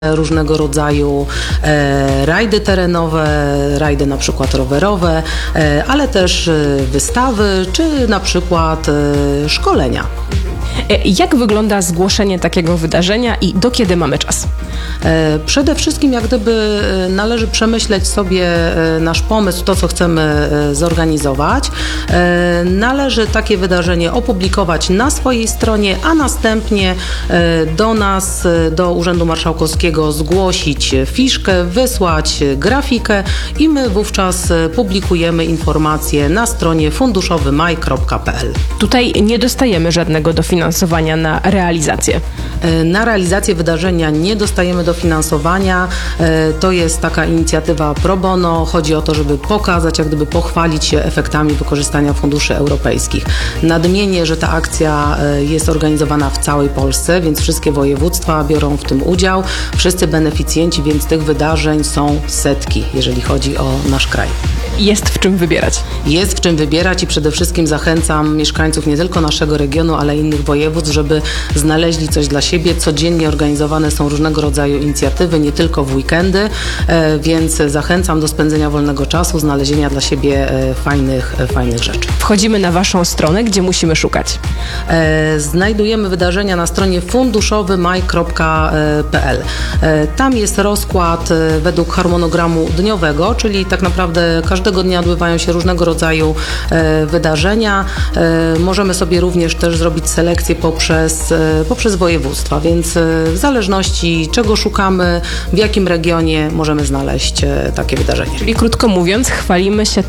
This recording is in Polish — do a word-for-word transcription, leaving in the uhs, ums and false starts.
różnego rodzaju e, rajdy terenowe, rajdy na przykład rowerowe, e, ale też e, wystawy, czy na przykład e, szkolenia. Jak wygląda zgłoszenie takiego wydarzenia i do kiedy mamy czas? E, Przede wszystkim jak gdyby e, należy przemyśleć sobie e, nasz pomysł, to co chcemy e, zorganizować. E, Należy takie wydarzenie opublikować na swojej stronie, a następnie e, do nas, e, do Urzędu Marszałkowskiego zgłosić fiszkę, wysłać grafikę i my wówczas e, publikujemy informacje na stronie funduszowymaj kropka pe el. Tutaj nie dostajemy żadnego dofinansowania na realizację. E, Na realizację wydarzenia nie dostajemy dofinansowania. E, To jest taka inicjatywa pro bono. Chodzi o to, żeby pokazać, jak gdyby pochwalić się efektami wykorzystania funduszy europejskich. Nadmienię, że ta akcja e, jest organizowana w całej Polsce, więc wszystkie województwa biorą w tym udział. Wszyscy beneficjenci, więc tych wydarzeń są setki, jeżeli chodzi o nasz kraj. Jest w czym wybierać. Jest w czym wybierać i przede wszystkim zachęcam mieszkańców nie tylko naszego regionu, ale innych województw, żeby znaleźli coś dla siebie. Codziennie organizowane są różnego rodzaju inicjatywy, nie tylko w weekendy, e, więc zachęcam do spędzenia wolnego czasu, znalezienia dla siebie e, fajnych, e, fajnych rzeczy. Wchodzimy na Waszą stronę, gdzie musimy szukać. E, Znajdujemy wydarzenia na stronie funduszowymaj kropka pe el. E, Tam jest rozkład e, według harmonogramu dniowego, czyli tak naprawdę każdego dnia odbywają się różnego rodzaju e, wydarzenia. E, Możemy sobie również też zrobić selekcję poprzez, e, poprzez województwa, więc e, w zależności czego szukamy, w jakim regionie możemy znaleźć e, takie wydarzenie. Czyli krótko mówiąc, chwalimy się